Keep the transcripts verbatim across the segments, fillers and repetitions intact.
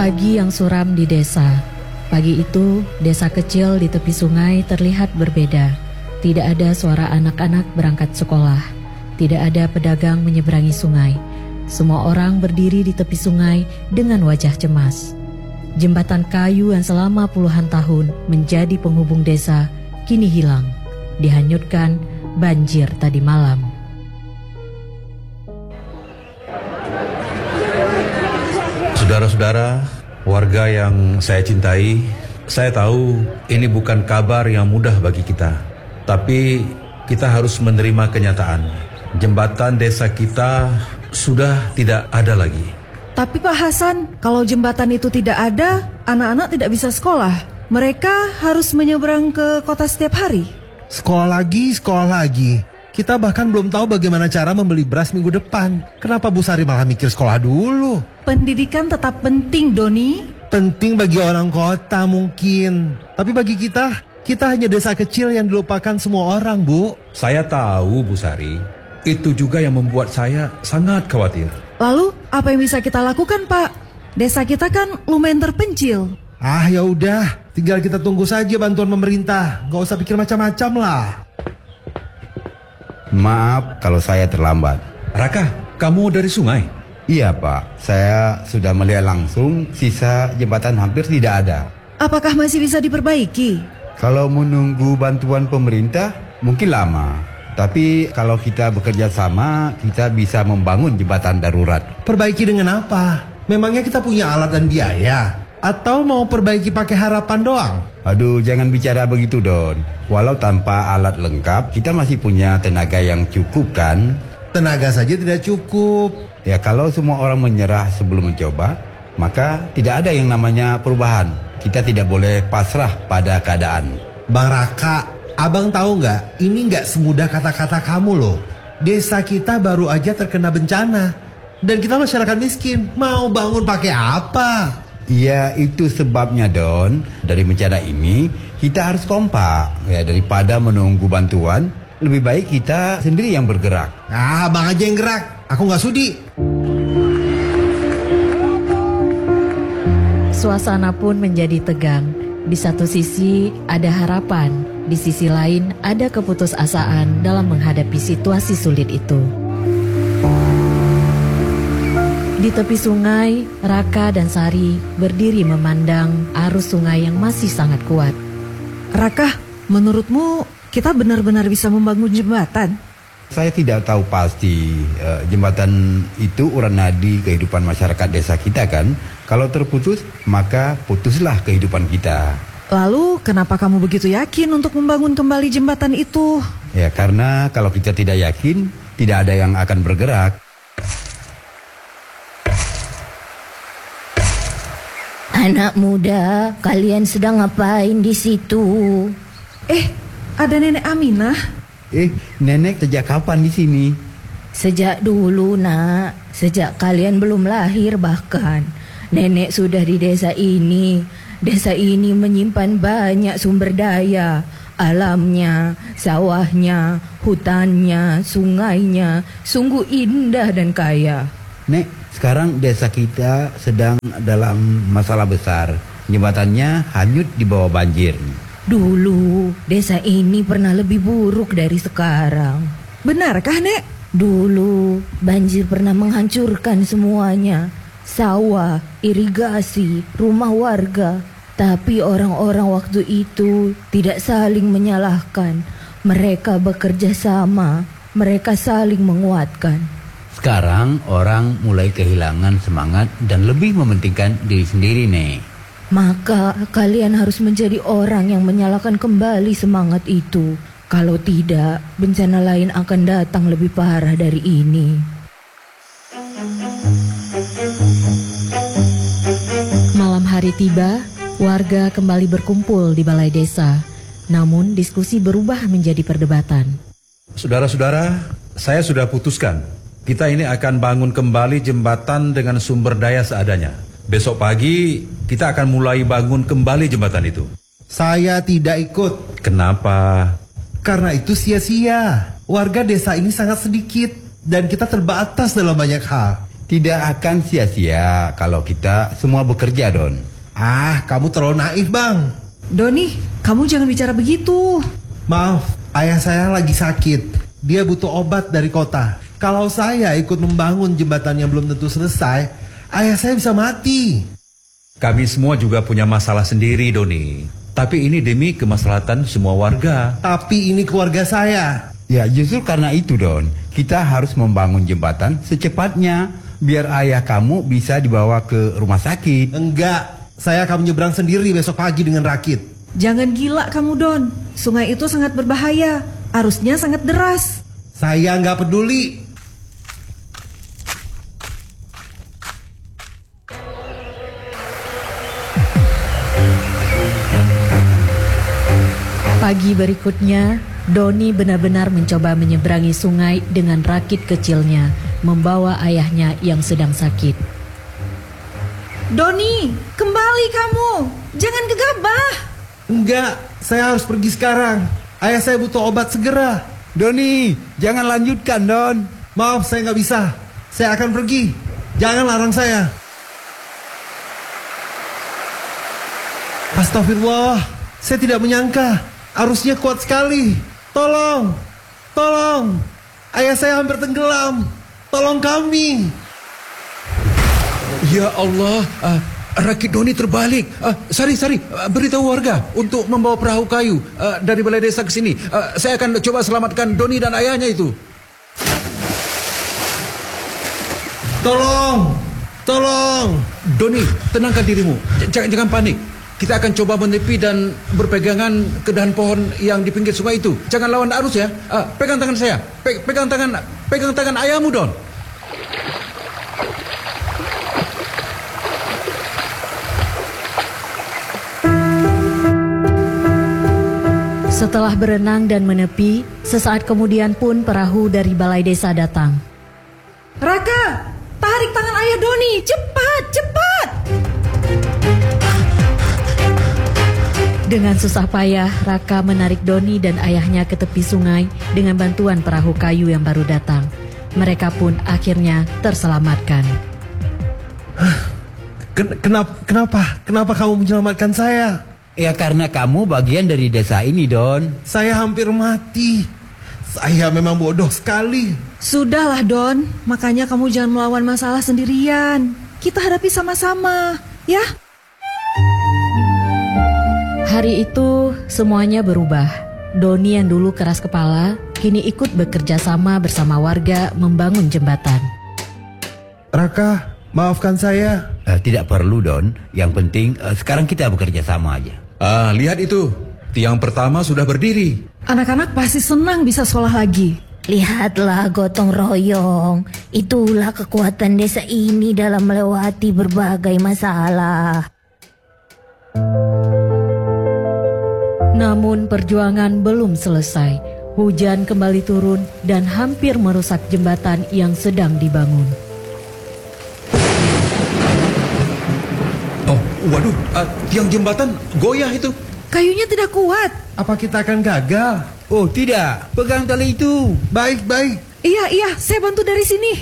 Pagi yang suram di desa. Pagi itu, desa kecil di tepi sungai terlihat berbeda. Tidak ada suara anak-anak berangkat sekolah. Tidak ada pedagang menyeberangi sungai. Semua orang berdiri di tepi sungai dengan wajah cemas. Jembatan kayu yang selama puluhan tahun menjadi penghubung desa kini hilang, dihanyutkan banjir tadi malam. Saudara-saudara, warga yang saya cintai, saya tahu ini bukan kabar yang mudah bagi kita. Tapi kita harus menerima kenyataan. Jembatan desa kita sudah tidak ada lagi. Tapi Pak Hasan, kalau jembatan itu tidak ada, anak-anak tidak bisa sekolah. Mereka harus menyeberang ke kota setiap hari. Sekolah lagi, sekolah lagi. Kita bahkan belum tahu bagaimana cara membeli beras minggu depan. Kenapa Bu Sari malah mikir sekolah dulu? Pendidikan tetap penting, Doni. Penting bagi orang kota mungkin. Tapi bagi kita, kita hanya desa kecil yang dilupakan semua orang, Bu. Saya tahu, Bu Sari. Itu juga yang membuat saya sangat khawatir. Lalu, apa yang bisa kita lakukan, Pak? Desa kita kan lumayan terpencil. Ah, ya udah, tinggal kita tunggu saja bantuan pemerintah. Gak usah pikir macam-macam lah. Maaf kalau saya terlambat. Raka, kamu dari sungai? Iya Pak, saya sudah melihat langsung sisa jembatan hampir tidak ada. Apakah masih bisa diperbaiki? Kalau menunggu bantuan pemerintah mungkin lama. Tapi kalau kita bekerja sama, kita bisa membangun jembatan darurat. Perbaiki dengan apa? Memangnya kita punya alat dan biaya? Atau mau perbaiki pakai harapan doang? Aduh, jangan bicara begitu, Don. Walau tanpa alat lengkap, kita masih punya tenaga yang cukup kan? Tenaga saja tidak cukup. Ya, kalau semua orang menyerah sebelum mencoba, maka tidak ada yang namanya perubahan. Kita tidak boleh pasrah pada keadaan. Bang Raka, abang tahu nggak? Ini nggak semudah kata-kata kamu loh. Desa kita baru aja terkena bencana. Dan kita masyarakat miskin, mau bangun pakai apa? Ya, itu sebabnya, Don. Dari bencana ini, kita harus kompak. Ya, daripada menunggu bantuan, lebih baik kita sendiri yang bergerak. Ah, abang aja yang gerak. Aku nggak sudi. Suasana pun menjadi tegang. Di satu sisi ada harapan, di sisi lain ada keputusasaan dalam menghadapi situasi sulit itu. Di tepi sungai, Raka dan Sari berdiri memandang arus sungai yang masih sangat kuat. Raka, menurutmu kita benar-benar bisa membangun jembatan? Saya tidak tahu pasti uh, jembatan itu urang nadi kehidupan masyarakat desa kita kan. Kalau terputus, maka putuslah kehidupan kita. Lalu kenapa kamu begitu yakin untuk membangun kembali jembatan itu? Ya, karena kalau kita tidak yakin, tidak ada yang akan bergerak. Anak muda, kalian sedang ngapain di situ? Eh, ada Nenek Aminah. Eh, nenek sejak kapan di sini? Sejak dulu, Nak. Sejak kalian belum lahir bahkan. Nenek sudah di desa ini. Desa ini menyimpan banyak sumber daya. Alamnya, sawahnya, hutannya, sungainya, sungguh indah dan kaya. Nek, sekarang desa kita sedang dalam masalah besar. Jembatannya hanyut di bawah banjir. Dulu, desa ini pernah lebih buruk dari sekarang. Benarkah, Nek? Dulu, banjir pernah menghancurkan semuanya. Sawah, irigasi, rumah warga. Tapi orang-orang waktu itu tidak saling menyalahkan. Mereka bekerja sama. Mereka saling menguatkan. Sekarang orang mulai kehilangan semangat dan lebih mementingkan diri sendiri, Nek. Maka kalian harus menjadi orang yang menyalakan kembali semangat itu. Kalau tidak, bencana lain akan datang lebih parah dari ini. Malam hari tiba, warga kembali berkumpul di balai desa. Namun diskusi berubah menjadi perdebatan. Saudara-saudara, saya sudah putuskan. Kita ini akan bangun kembali jembatan dengan sumber daya seadanya. Besok pagi kita akan mulai bangun kembali jembatan itu. Saya tidak ikut. Kenapa? Karena itu sia-sia. Warga desa ini sangat sedikit dan kita terbatas dalam banyak hal. Tidak akan sia-sia kalau kita semua bekerja, Don. Ah, kamu terlalu naif, Bang. Doni, kamu jangan bicara begitu. Maaf, ayah saya lagi sakit. Dia butuh obat dari kota. Kalau saya ikut membangun jembatan yang belum tentu selesai, ayah saya bisa mati. Kami semua juga punya masalah sendiri, Doni. Tapi ini demi kemaslahatan semua warga. Tapi ini keluarga saya. Ya, justru karena itu, Don. Kita harus membangun jembatan secepatnya, biar ayah kamu bisa dibawa ke rumah sakit. Enggak, saya akan menyeberang sendiri besok pagi dengan rakit. Jangan gila kamu, Don. Sungai itu sangat berbahaya. Arusnya sangat deras. Saya nggak peduli. Pagi berikutnya, Doni benar-benar mencoba menyeberangi sungai dengan rakit kecilnya, membawa ayahnya yang sedang sakit. Doni, kembali kamu. Jangan gegabah. Enggak, saya harus pergi sekarang. Ayah saya butuh obat segera. Doni, jangan lanjutkan, Don. Maaf, saya nggak bisa. Saya akan pergi. Jangan larang saya. Astagfirullah, saya tidak menyangka. Arusnya kuat sekali. Tolong, tolong. Ayah saya hampir tenggelam. Tolong kami. Ya Allah, uh, rakit Doni terbalik. Uh, Sari, Sari, uh, beritahu warga untuk membawa perahu kayu uh, dari balai desa ke sini. Uh, saya akan coba selamatkan Doni dan ayahnya itu. Tolong, tolong. Doni, tenangkan dirimu. J- jangan, jangan panik. Kita akan coba menepi dan berpegangan ke dahan pohon yang di pinggir sungai itu. Jangan lawan arus ya. Uh, pegang tangan saya. Pe- pegang tangan, pegang tangan ayahmu, Don. Setelah berenang dan menepi, sesaat kemudian pun perahu dari balai desa datang. Raka, tarik tangan ayah Doni. Cepat, cepat. Dengan susah payah, Raka menarik Doni dan ayahnya ke tepi sungai dengan bantuan perahu kayu yang baru datang. Mereka pun akhirnya terselamatkan. Ken- kenapa, kenapa, kenapa kamu menyelamatkan saya? Ya karena kamu bagian dari desa ini, Don. Saya hampir mati. Saya memang bodoh sekali. Sudahlah, Don. Makanya kamu jangan melawan masalah sendirian. Kita hadapi sama-sama, ya? Hari itu semuanya berubah. Doni yang dulu keras kepala, kini ikut bekerja sama bersama warga membangun jembatan. Raka, maafkan saya. Eh, tidak perlu, Don. Yang penting eh, sekarang kita bekerja sama aja. Ah, lihat itu. Tiang pertama sudah berdiri. Anak-anak pasti senang bisa sekolah lagi. Lihatlah gotong royong. Itulah kekuatan desa ini dalam melewati berbagai masalah. Namun perjuangan belum selesai. Hujan kembali turun dan hampir merusak jembatan yang sedang dibangun. Oh, waduh, uh, tiang jembatan goyah itu. Kayunya tidak kuat. Apa kita akan gagal? Oh tidak, pegang tali itu. Baik, baik. Iya, iya, saya bantu dari sini.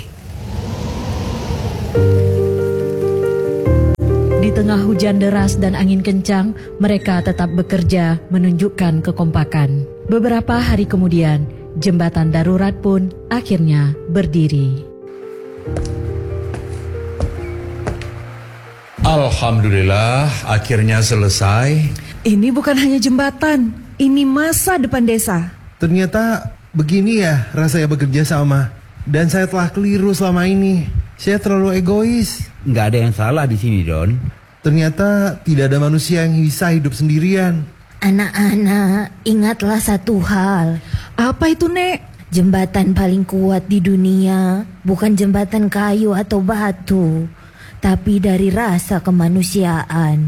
Di tengah hujan deras dan angin kencang, mereka tetap bekerja menunjukkan kekompakan. Beberapa hari kemudian, jembatan darurat pun akhirnya berdiri. Alhamdulillah, akhirnya selesai. Ini bukan hanya jembatan, ini masa depan desa. Ternyata begini ya rasanya bekerja sama. Dan saya telah keliru selama ini. Saya terlalu egois. Nggak ada yang salah di sini, Don. Ternyata tidak ada manusia yang bisa hidup sendirian. Anak-anak, ingatlah satu hal. Apa itu, Nek? Jembatan paling kuat di dunia bukan jembatan kayu atau batu, tapi dari rasa kemanusiaan.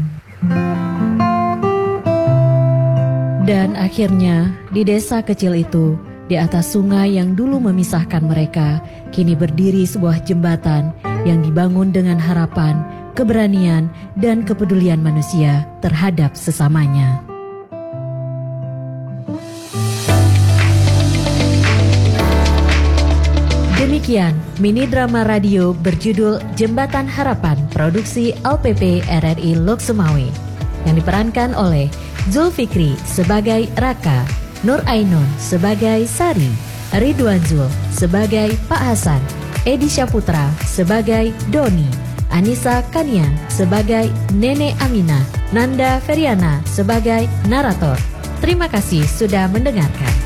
Dan akhirnya, di desa kecil itu, di atas sungai yang dulu memisahkan mereka, kini berdiri sebuah jembatan yang dibangun dengan harapan, keberanian, dan kepedulian manusia terhadap sesamanya. Demikian Demikian mini drama radio berjudul Jembatan Harapan produksi L P P R R I Lok Sumawe yang diperankan oleh Zulfikri sebagai Raka, Nur Ainun sebagai Sari, Ridwan Zul sebagai Pak Hasan, Edi Syaputra sebagai Doni, Anissa Kania sebagai Nenek Amina, Nanda Feriana sebagai narator. Terima kasih sudah mendengarkan.